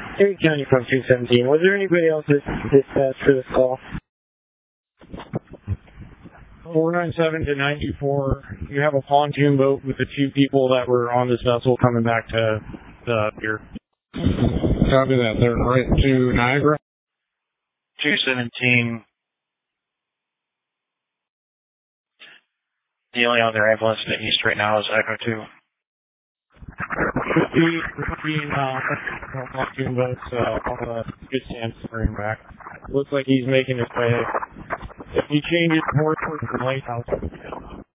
Erie County from 217. Was there anybody else dispatched for this call? 497 to 94. You have a pontoon boat with the 2 people that were on this vessel coming back to the pier. Copy that. They're right to Niagara. 217. The only other ambulance to the east right now is Echo 2. Pontoon boats on the good chance to bring him back. Looks like he's making his way. If he changes more towards the lighthouse,